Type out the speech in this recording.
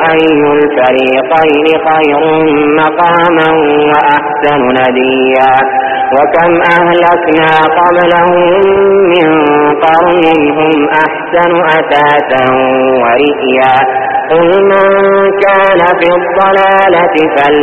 أي الفريقين خير مقاما وأحسن نديا وكم أهلكنا قبلهم من قرن هم أحسن أثاثا ورئيا قل من كان في الضلالة